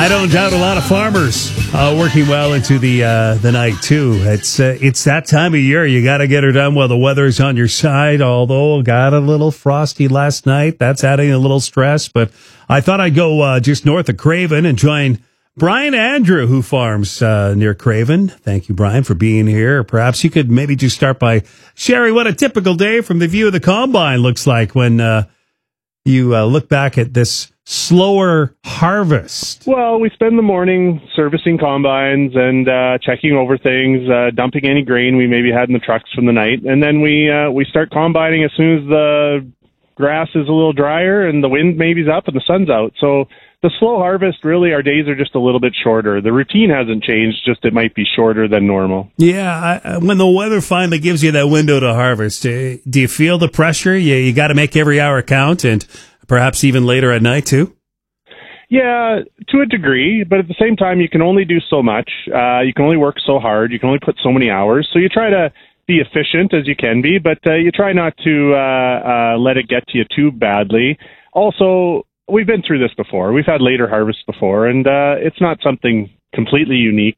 don't doubt a lot of farmers working well into the night too. It's that time of year. You got to get her done while the weather's on your side. Although got a little frosty last night, that's adding a little stress. But I thought I'd go just north of Craven and join Brian Andrew, who farms near Craven. Thank you, Brian, for being here. Perhaps you could maybe just start by sharing what a typical day from the view of the combine looks like when you look back at this slower harvest. Well, we spend the morning servicing combines and checking over things, dumping any grain we maybe had in the trucks from the night, and then we start combining as soon as the grass is a little drier and the wind maybe's up and the sun's out. So the slow harvest, really, our days are just a little bit shorter. The routine hasn't changed, just it might be shorter than normal. Yeah, when the weather finally gives you that window to harvest, do you feel the pressure? You got to make every hour count, and perhaps even later at night, too? Yeah, to a degree, but at the same time, you can only do so much. You can only work so hard. You can only put so many hours. So you try to be efficient as you can be, but you try not to let it get to you too badly. Also, we've been through this before. We've had later harvests before, and it's not something completely unique,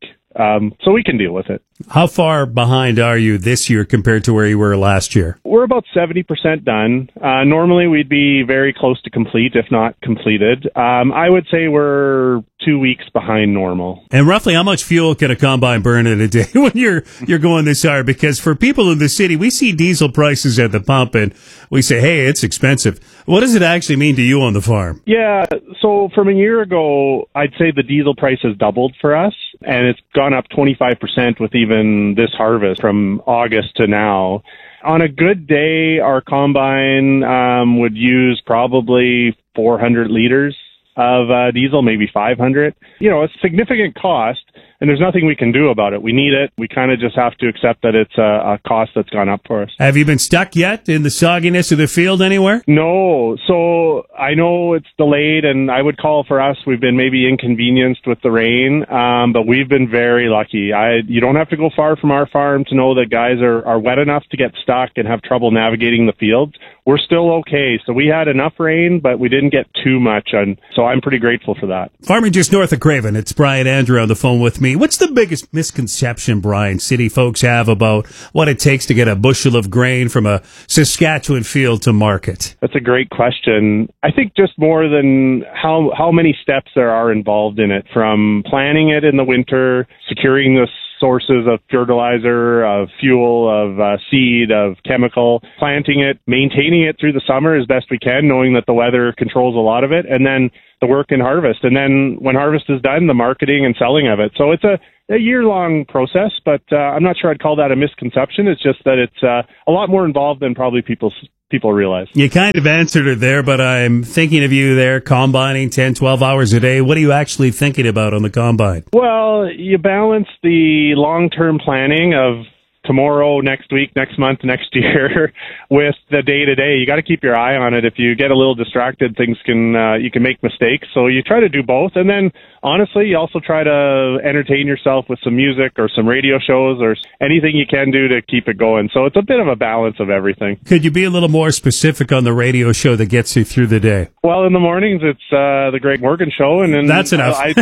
so we can deal with it. How far behind are you this year compared to where you were last year? We're about 70% done. Normally, we'd be very close to complete, if not completed. I would say we're 2 weeks behind normal. And roughly how much fuel can a combine burn in a day when you're going this hard? Because for people in the city, we see diesel prices at the pump and we say, hey, it's expensive. What does it actually mean to you on the farm? Yeah, so from a year ago, I'd say the diesel price has doubled for us, and it's gone up 25% with even this harvest from August to now. On a good day, our combine would use probably 400 liters of diesel, maybe 500. It's a significant cost, and there's nothing we can do about it. We need it. We kind of just have to accept that it's a cost that's gone up for us. Have you been stuck yet in the sogginess of the field anywhere? No. So I know it's delayed, and I would call for us, we've been maybe inconvenienced with the rain, but we've been very lucky. You don't have to go far from our farm to know that guys are wet enough to get stuck and have trouble navigating the fields. We're still okay. So we had enough rain, but we didn't get too much, and so I'm pretty grateful for that. Farming just north of Craven, it's Brian Andrew on the phone with me. What's the biggest misconception, Brian, city folks have about what it takes to get a bushel of grain from a Saskatchewan field to market? That's a great question. I think just more than how many steps there are involved in it, from planning it in the winter, securing the sources of fertilizer, of fuel, of seed, of chemical, planting it, maintaining it through the summer as best we can, knowing that the weather controls a lot of it, and then the work in harvest. And then when harvest is done, the marketing and selling of it. So it's a year-long process, but I'm not sure I'd call that a misconception. It's just that it's a lot more involved than probably people realize. You kind of answered it there, but I'm thinking of you there combining 10, 12 hours a day. What are you actually thinking about on the combine? Well, you balance the long-term planning of tomorrow, next week, next month, next year with the day-to-day. You got to keep your eye on it. If you get a little distracted, things you can make mistakes. So you try to do both. And then, honestly, you also try to entertain yourself with some music or some radio shows or anything you can do to keep it going. So it's a bit of a balance of everything. Could you be a little more specific on the radio show that gets you through the day? Well, in the mornings, it's the Greg Morgan Show. And then that's enough. I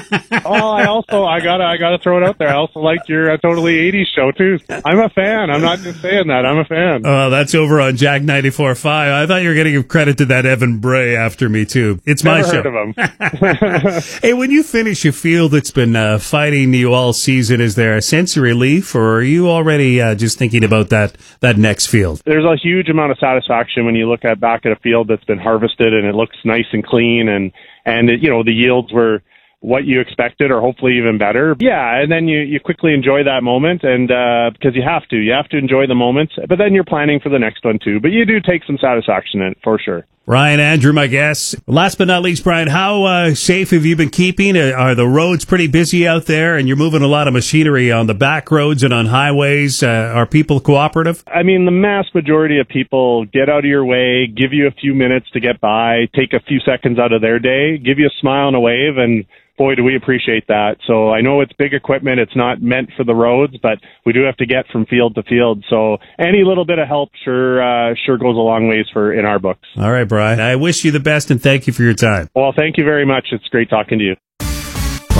gotta throw it out there. I also like your Totally 80s show, too. I'm a fan. I'm not just saying that. I'm a fan. Oh, that's over on Jack 94.5. I thought you were going to give credit to that Evan Bray after me, too. It's my show. Never heard of him. Hey, when you finish a field that's been fighting you all season, is there a sense of relief, or are you already just thinking about that next field? There's a huge amount of satisfaction when you look back at a field that's been harvested and it looks nice and clean, and the yields were what you expected or hopefully even better. Yeah, and then you quickly enjoy that moment, and because you have to enjoy the moment, but then you're planning for the next one too. But you do take some satisfaction in it, for sure. Brian Andrew, my guest. Last but not least, Brian, how safe have you been keeping? Are the roads pretty busy out there, and you're moving a lot of machinery on the back roads and on highways? Are people cooperative? I mean, the mass majority of people get out of your way, give you a few minutes to get by, take a few seconds out of their day, give you a smile and a wave, and boy, do we appreciate that. So I know it's big equipment. It's not meant for the roads, but we do have to get from field to field. So any little bit of help sure goes a long ways in our books. All right, Brian. I wish you the best, and thank you for your time. Well, thank you very much. It's great talking to you.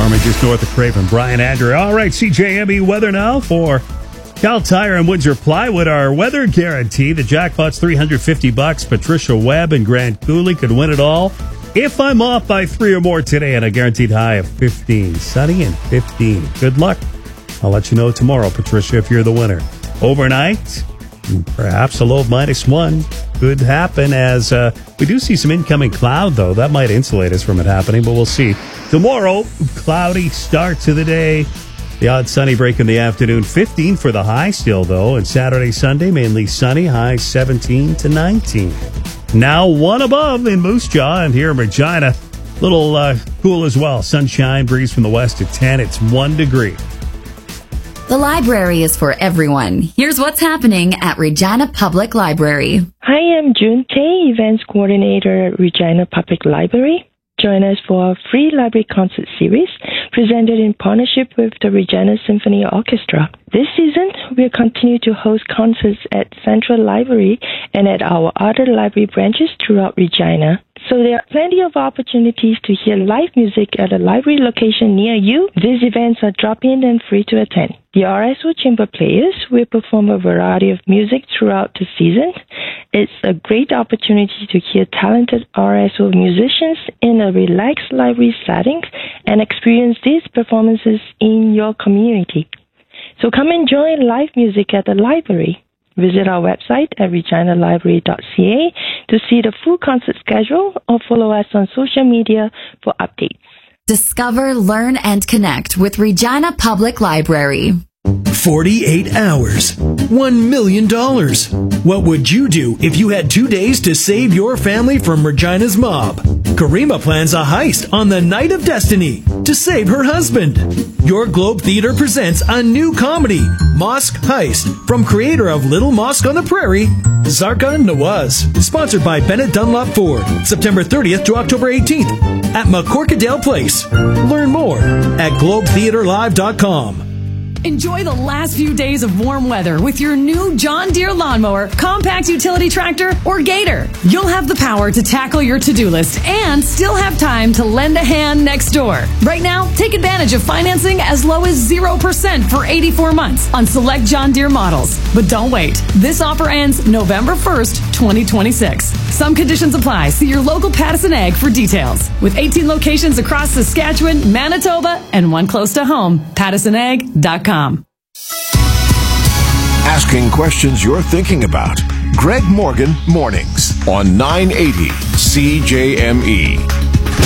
Norman, just north of Craven. Brian Andrew. All right, CJME weather now for Cal Tire and Windsor Plywood. Our weather guarantee. The jackpot's $350. Patricia Webb and Grant Cooley could win it all if I'm off by 3 or more today, and a guaranteed high of 15. Sunny and 15. Good luck. I'll let you know tomorrow, Patricia, if you're the winner. Overnight, perhaps a low of -1 could happen, as we do see some incoming cloud, though. That might insulate us from it happening, but we'll see. Tomorrow, cloudy start to the day. The odd sunny break in the afternoon. 15 for the high still, though. And Saturday, Sunday, mainly sunny. High 17 to 19. Now 1 above in Moose Jaw, and here in Regina, little cool as well. Sunshine, breeze from the west at 10. It's 1 degree. The library is for everyone. Here's what's happening at Regina Public Library. Hi, I'm June Tay, Events Coordinator at Regina Public Library. Join us for our free library concert series presented in partnership with the Regina Symphony Orchestra. This season, we'll continue to host concerts at Central Library and at our other library branches throughout Regina. So there are plenty of opportunities to hear live music at a library location near you. These events are drop-in and free to attend. The RSO Chamber Players will perform a variety of music throughout the season. It's a great opportunity to hear talented RSO musicians in a relaxed library setting and experience these performances in your community. So come and join live music at the library. Visit our website at reginalibrary.ca to see the full concert schedule or follow us on social media for updates. Discover, learn, and connect with Regina Public Library. 48 hours. $1 million. What would you do if you had 2 days to save your family from Regina's mob? Karima plans a heist on the Night of Destiny to save her husband. Your Globe Theater presents a new comedy, Mosque Heist, from creator of Little Mosque on the Prairie, Zarka Nawaz. Sponsored by Bennett Dunlop Ford. September 30th to October 18th at McCorkadale Place. Learn more at globetheaterlive.com. Enjoy the last few days of warm weather with your new John Deere lawnmower, compact utility tractor, or Gator. You'll have the power to tackle your to-do list and still have time to lend a hand next door. Right now, take advantage of financing as low as 0% for 84 months on select John Deere models. But don't wait. This offer ends November 1st, 2026. Some conditions apply. See your local Pattison Ag for details. With 18 locations across Saskatchewan, Manitoba, and one close to home, PattisonAg.com. Asking questions you're thinking about. Greg Morgan Mornings on 980 CJME.